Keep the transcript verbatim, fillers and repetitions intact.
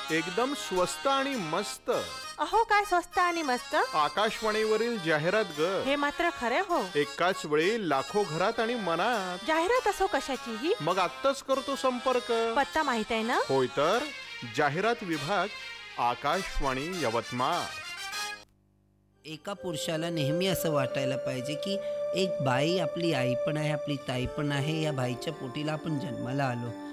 एकदम स्वस्त आणि मस्त. अहो काय स्वस्त आणि मस्त. आकाशवाणीवरील जाहिरात ग. हे मात्र खरे हो. एकाच वेळी लाखो घरात आणि मनात. जाहिरात असो कशाचीही. मग आत्ताच करतो संपर्क. पत्ता माहित आहे ना. होय तर जाहिरात विभाग, आकाशवाणी यवतमाळ. एका पुरुषाला नेहमी असं वाटायला पाहिजे की एक बाई आपली आई पण आहे, आपली ताई पण आहे. या बाईच्या पोटीला आपण जन्माला आलो.